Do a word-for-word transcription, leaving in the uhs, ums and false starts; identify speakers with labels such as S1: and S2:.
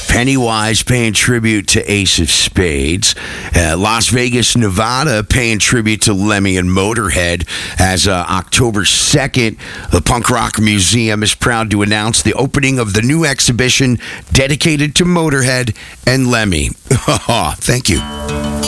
S1: Pennywise paying tribute to Ace of Spades. Uh, Las Vegas, Nevada paying tribute to Lemmy and Motorhead. As uh, October second, the Punk Rock Museum is proud to announce the opening of the new exhibition dedicated to Motorhead and Lemmy. Thank you.